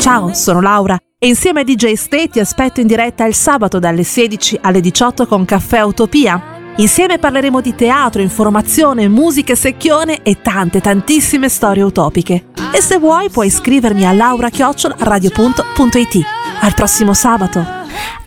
Ciao, sono Laura e insieme a DJ Ste ti aspetto in diretta il sabato dalle 16 alle 18 con Caffè Utopia. Insieme parleremo di teatro, informazione, musica, secchione e tantissime storie utopiche. E se vuoi puoi iscrivermi a laura@radio.it. Al prossimo sabato.